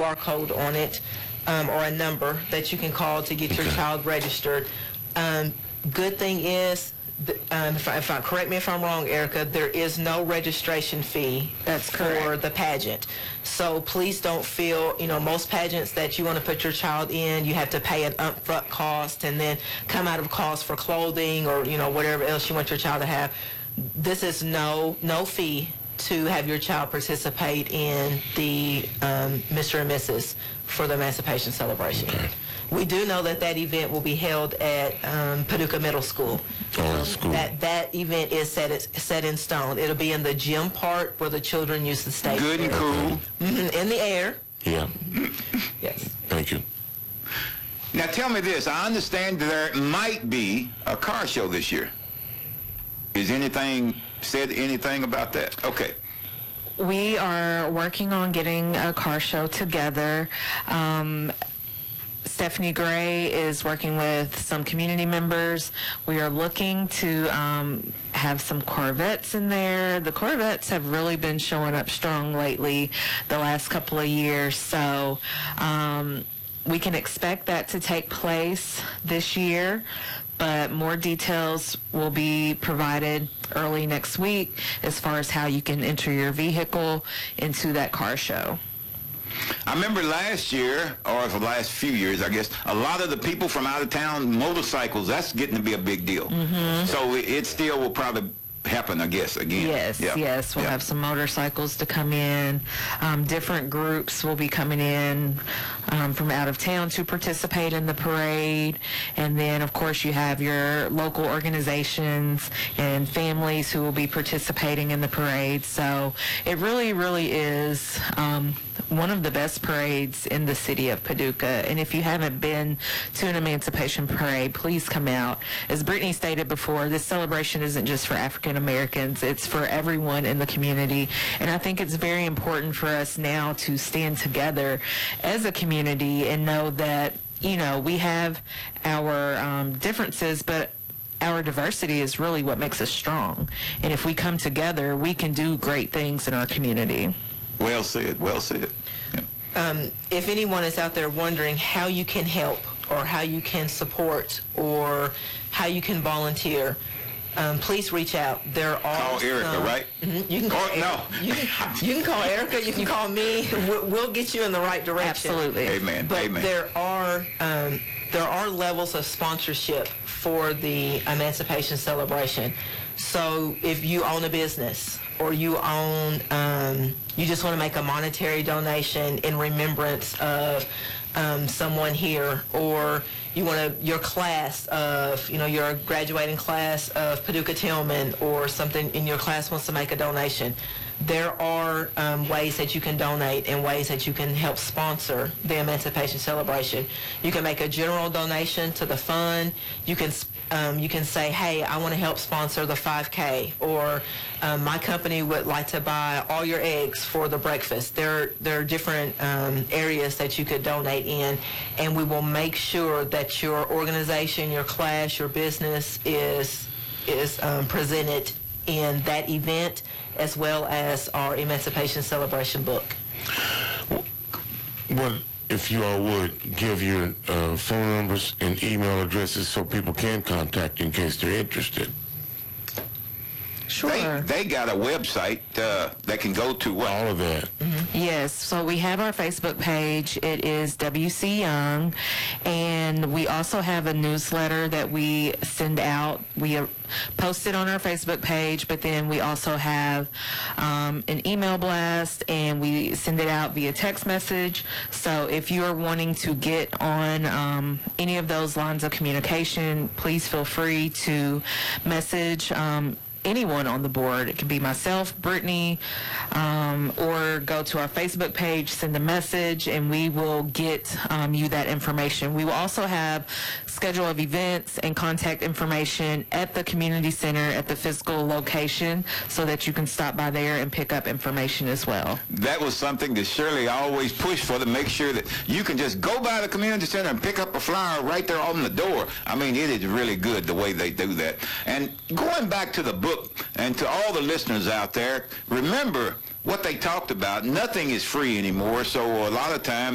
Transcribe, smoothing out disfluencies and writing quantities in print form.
QR code on it, or a number that you can call to get your child registered. Good thing is, correct me if I'm wrong, Erica, there is no registration fee. That's for correct. the pageant. So please don't feel, most pageants that you want to put your child in, you have to pay an upfront cost and then come out of cost for clothing or, whatever else you want your child to have. This is no fee to have your child participate in the Mr. and Mrs. for the Emancipation Celebration. Okay. We do know that event will be held at Paducah Middle School. That event is set in stone. It'll be in the gym part where the children use the stage. Good and cool. In the air. Yeah. Yes. Thank you. Now tell me this. I understand there might be a car show this year. Is anything about that? Okay. We are working on getting a car show together. Stephanie Gray is working with some community members. We are looking to have some Corvettes in there. The Corvettes have really been showing up strong lately the last couple of years. So we can expect that to take place this year, but more details will be provided early next week as far as how you can enter your vehicle into that car show. I remember last year, or for the last few years, I guess, a lot of the people from out of town, motorcycles, that's getting to be a big deal. So it still will probably happen, I guess, again. Yes. We'll have some motorcycles to come in. Different groups will be coming in from out of town to participate in the parade. And then, of course, you have your local organizations and families who will be participating in the parade. So it really, really is one of the best parades in the city of Paducah. And if you haven't been to an Emancipation Parade, please come out. As Brittany stated before, this celebration isn't just for African Americans, it's for everyone in the community. And I think it's very important for us now to stand together as a community and know that, we have our differences, but our diversity is really what makes us strong. And if we come together, we can do great things in our community. Well said, well said. If anyone is out there wondering how you can help or how you can support or how you can volunteer, please reach out. There are Call Erica, right? You can call no. You can call Erica. You can call me. We'll get you in the right direction. Absolutely. Amen. But Amen. there are levels of sponsorship for the Emancipation Celebration. So if you own a business or you just want to make a monetary donation in remembrance of someone here, or you want your class of, your graduating class of Paducah Tillman or something in your class wants to make a donation, there are ways that you can donate and ways that you can help sponsor the Emancipation Celebration. You can make a general donation to the fund. You can say, hey, I want to help sponsor the 5K, or my company would like to buy all your eggs for the breakfast. There are different areas that you could donate in, and we will make sure that your organization, your class, your business is presented in that event, as well as our Emancipation Celebration book. Well, if you all would give your phone numbers and email addresses so people can contact you in case they're interested. Sure. They got a website they can go to. What? All of that. Yes, so we have our Facebook page. It is WC Young, and we also have a newsletter that we send out. We post it on our Facebook page, but then we also have an email blast, and we send it out via text message. So if you are wanting to get on any of those lines of communication, please feel free to message anyone on the board. It could be myself, Brittany, or go to our Facebook page, send a message, and we will get you that information. We will also have schedule of events and contact information at the community center at the physical location so that you can stop by there and pick up information as well. That was something that Shirley always pushed for, to make sure that you can just go by the community center and pick up a flyer right there on the door. I mean, it is really good the way they do that. And going back to the book, and to all the listeners out there, remember what they talked about. Nothing is free anymore, so a lot of times